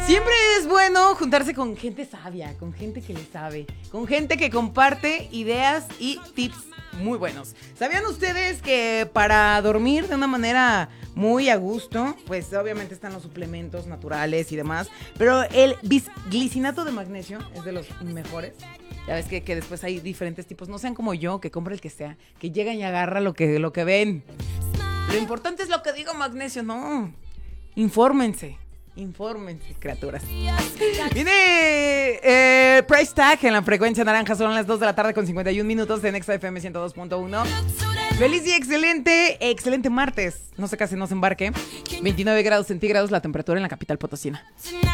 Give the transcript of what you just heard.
Siempre es bueno juntarse con gente sabia, con gente que le sabe, con gente que comparte ideas y tips muy buenos. ¿Sabían ustedes que para dormir de una manera muy a gusto, pues obviamente están los suplementos naturales y demás, pero el bisglicinato de magnesio es de los mejores? Ya ves que después hay diferentes tipos, no sean como yo, que compra el que sea, que llegan y agarra lo que ven. Lo importante es lo que diga magnesio, no. Infórmense, criaturas. Viene Price Tag en la frecuencia naranja. Son las 2 de la tarde con 51 minutos en Nexa FM 102.1. Feliz y excelente martes. No se case, no se embarque. 29 grados centígrados la temperatura en la capital potosina.